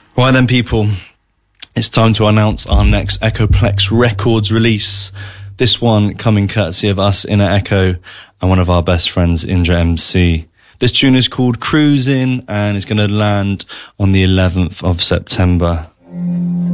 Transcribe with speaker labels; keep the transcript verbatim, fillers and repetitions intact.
Speaker 1: Right then, people, it's time to announce our next Echoplex Records release. This one coming courtesy of us, Inner Echo, and one of our best friends, Indra M C. This tune is called Cruisin' and it's going to land on the eleventh of September.